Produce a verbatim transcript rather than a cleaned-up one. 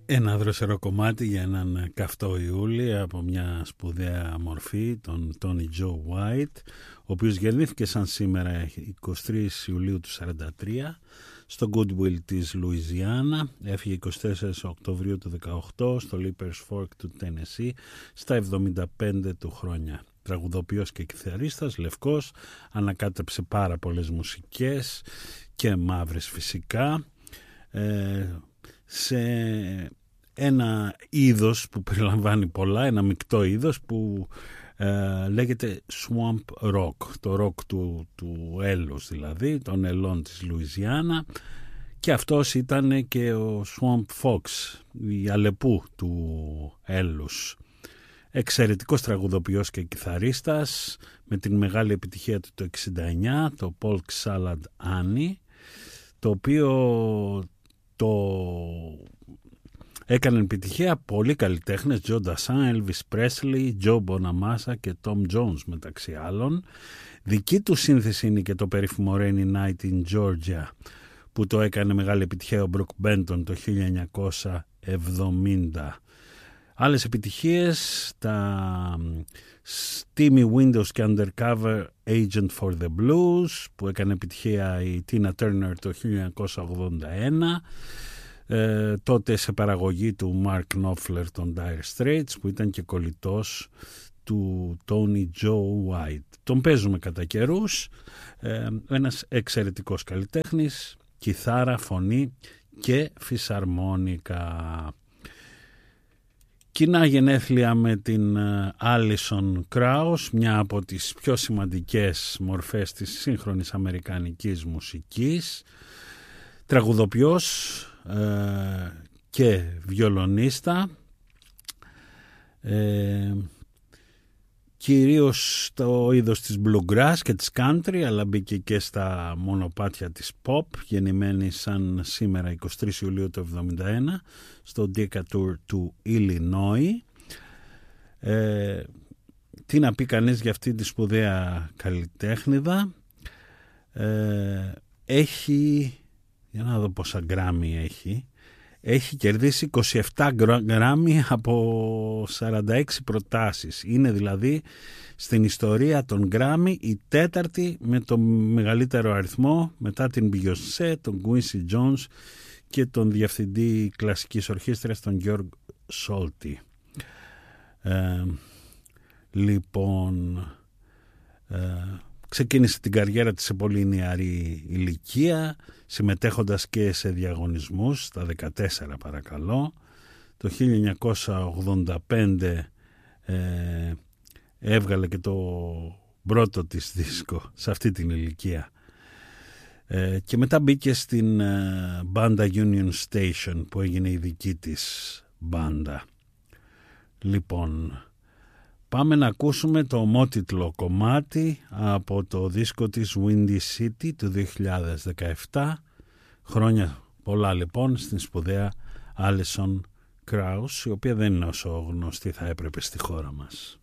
Ένα δροσερό κομμάτι για έναν καυτό Ιούλη από μια σπουδαία μορφή, τον Τόνι Τζο White, ο οποίος γεννήθηκε σαν σήμερα εικοστή τρίτη Ιουλίου του χίλια εννιακόσια σαράντα τρία στο Goodwill της Λουιζιάννα. Έφυγε εικοστή τέταρτη Οκτωβρίου του δεκαοκτώ στο Leapers Fork του Τένεσσι στα εβδομήντα πέντε του χρόνια. Τραγουδοποιός και κιθαρίστας, λευκός, ανακάτεψε πάρα πολλές μουσικές και μαύρες φυσικά, ε, σε ένα είδος που περιλαμβάνει πολλά, ένα μεικτό είδος που ε, λέγεται swamp rock, το rock του, του έλους, δηλαδή των ελών της Λουιζιάννα, και αυτός ήταν και ο Swamp Fox, η Αλεπού του έλους. Εξαιρετικός τραγουδοποιός και κιθαρίστας, με την μεγάλη επιτυχία του το εξήντα εννιά, το Polk Salad Annie, το οποίο το έκανε επιτυχία πολλοί καλλιτέχνες, Joe Dassin, Elvis Presley, Joe Bonamassa και Tom Jones μεταξύ άλλων. Δική του σύνθεση είναι και το περίφημο Rainy Night in Georgia, που το έκανε μεγάλη επιτυχία ο Brook Benton το χίλια εννιακόσια εβδομήντα. Άλλες επιτυχίες, τα Steamy Windows και Undercover Agent for the Blues, που έκανε επιτυχία η Tina Turner το χίλια εννιακόσια ογδόντα ένα, ε, τότε σε παραγωγή του Mark Knopfler των Dire Straits, που ήταν και κολλητός του Tony Joe White. Τον παίζουμε κατά καιρούς, ε, ένας εξαιρετικός καλλιτέχνης, κιθάρα, φωνή και φυσαρμόνικα. Κοινά γενέθλια με την Alison Krauss, μια από τις πιο σημαντικές μορφές της σύγχρονης αμερικανικής μουσικής, τραγουδοποιός ε, και βιολονίστα, ε, κυρίως το είδος της bluegrass και της country, αλλά μπήκε και στα μονοπάτια της pop, γεννημένη σαν σήμερα εικοστή τρίτη Ιουλίου του εβδομήντα ένα στο Decatur του Illinois. Ε, τι να πει κανείς για αυτή τη σπουδαία καλλιτέχνηδα. Ε, έχει, για να δω πόσα γκράμμι έχει, έχει κερδίσει είκοσι επτά γκράμμι από σαράντα έξι προτάσεις. Είναι δηλαδή στην ιστορία των γκράμμι η τέταρτη με το μεγαλύτερο αριθμό, μετά την Beyoncé, τον Quincy Jones και τον διευθυντή κλασικής ορχήστρας, τον George Solti. Ε, λοιπόν, ε, ξεκίνησε την καριέρα της σε πολύ νεαρή ηλικία, συμμετέχοντας και σε διαγωνισμούς, στα δεκατέσσερα παρακαλώ. Το χίλια εννιακόσια ογδόντα πέντε ε, έβγαλε και το πρώτο της δίσκο σε αυτή την ηλικία. Ε, και μετά μπήκε στην ε, μπάντα Union Station, που έγινε η δική της μπάντα. Λοιπόν, πάμε να ακούσουμε το ομότιτλο κομμάτι από το δίσκο της Windy City του δύο χιλιάδες δεκαεπτά. Χρόνια πολλά λοιπόν στην σπουδαία Alison Krauss, η οποία δεν είναι όσο γνωστή θα έπρεπε στη χώρα μας.